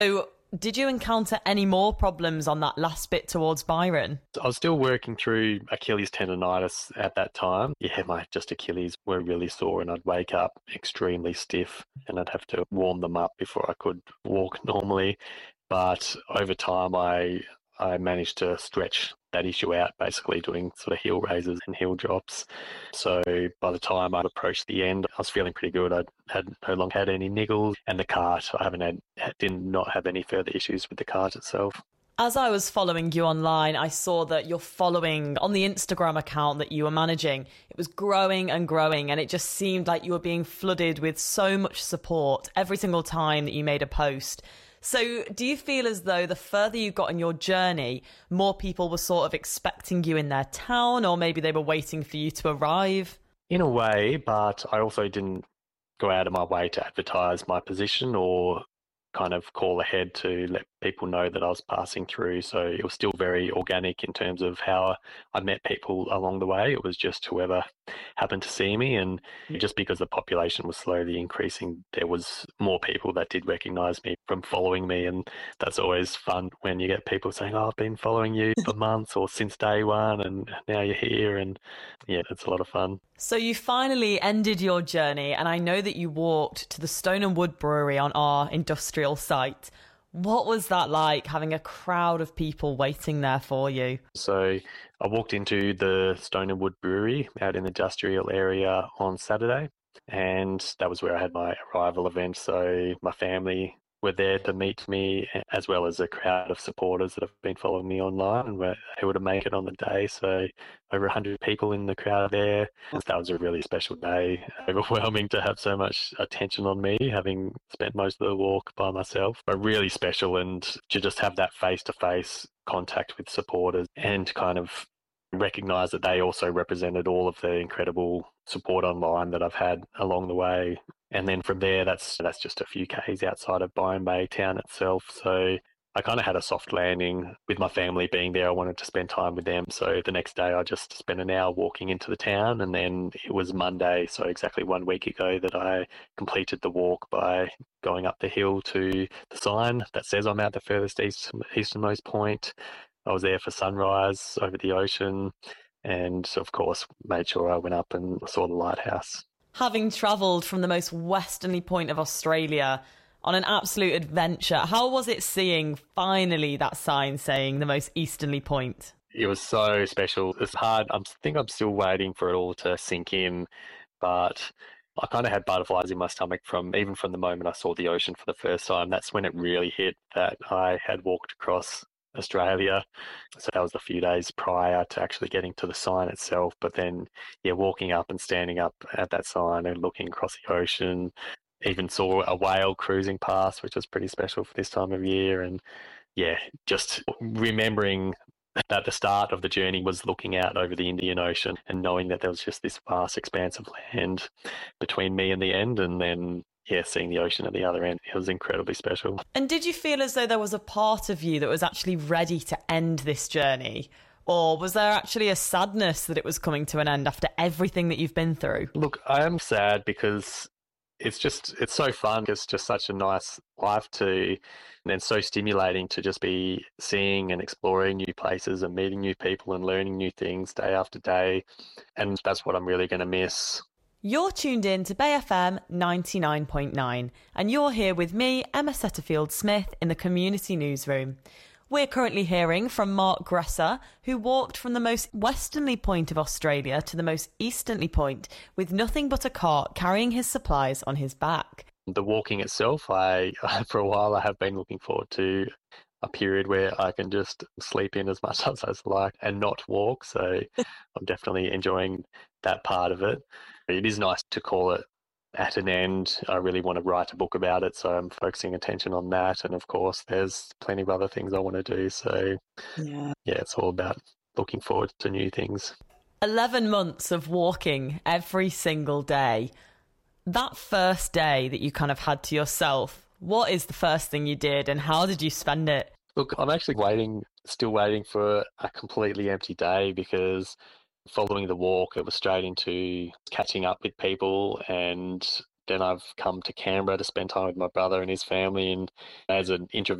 So did you encounter any more problems on that last bit towards Byron? I was still working through Achilles tendonitis at that time. Yeah, my just Achilles were really sore and I'd wake up extremely stiff and I'd have to warm them up before I could walk normally. But over time, I managed to stretch that issue out, basically doing sort of heel raises and heel drops. So by the time I approached the end, I was feeling pretty good. I had no longer had any niggles, and the cart, did not have any further issues with the cart itself. As I was following you online, I saw that your following on the Instagram account that you were managing, it was growing and growing, and it just seemed like you were being flooded with so much support every single time that you made a post. So do you feel as though the further you got in your journey, more people were sort of expecting you in their town, or maybe they were waiting for you to arrive? In a way, but I also didn't go out of my way to advertise my position or kind of call ahead to let people know that I was passing through. So it was still very organic in terms of how I met people along the way. It was just whoever happened to see me. And just because the population was slowly increasing, there was more people that did recognise me from following me. And that's always fun when you get people saying, oh, I've been following you for months or since day one and now you're here. And yeah, it's a lot of fun. So you finally ended your journey, and I know that you walked to the Stone and Wood Brewery on our industrial site. What was that like, having a crowd of people waiting there for you? So I walked into the Stone and Wood Brewery out in the industrial area on Saturday, and that was where I had my arrival event. So my family were there to meet me, as well as a crowd of supporters that have been following me online and were able to make it on the day. So over 100 people in the crowd there. That was a really special day. Overwhelming to have so much attention on me, having spent most of the walk by myself, but really special. And to just have that face-to-face contact with supporters and kind of recognise that they also represented all of the incredible support online that I've had along the way. And then from there, that's just a few k's outside of Byron Bay town itself. So I kind of had a soft landing with my family being there. I wanted to spend time with them. So the next day I just spent an hour walking into the town, and then it was Monday, so exactly 1 week ago, that I completed the walk by going up the hill to the sign that says I'm at the furthest easternmost point. I was there for sunrise over the ocean, and of course made sure I went up and saw the lighthouse. Having travelled from the most westerly point of Australia on an absolute adventure, how was it seeing finally that sign saying the most easterly point? It was so special. It's hard. I think I'm still waiting for it all to sink in, but I kind of had butterflies in my stomach even from the moment I saw the ocean for the first time. That's when it really hit that I had walked across Australia. So that was a few days prior to actually getting to the sign itself. But then, yeah, walking up and standing up at that sign and looking across the ocean, even saw a whale cruising past, which was pretty special for this time of year. And yeah, just remembering that the start of the journey was looking out over the Indian Ocean and knowing that there was just this vast expanse of land between me and the end, and then seeing the ocean at the other end. It was incredibly special. And did you feel as though there was a part of you that was actually ready to end this journey? Or was there actually a sadness that it was coming to an end after everything that you've been through? Look, I am sad because it's so fun. It's just such a nice life and so stimulating to just be seeing and exploring new places and meeting new people and learning new things day after day. And that's what I'm really going to miss. You're tuned in to Bay FM 99.9, and you're here with me, Emma Setterfield-Smith, in the community newsroom. We're currently hearing from Mark Gresser, who walked from the most westerly point of Australia to the most easterly point with nothing but a cart carrying his supplies on his back. The walking itself, for a while I have been looking forward to a period where I can just sleep in as much as I like and not walk. So I'm definitely enjoying that part of it. It is nice to call it at an end. I really want to write a book about it, so I'm focusing attention on that. And of course, there's plenty of other things I want to do. So yeah, it's all about looking forward to new things. 11 months of walking every single day. That first day that you kind of had to yourself, what is the first thing you did and how did you spend it? Look, I'm actually still waiting for a completely empty day, because following the walk, it was straight into catching up with people and then I've come to Canberra to spend time with my brother and his family. And as an introvert,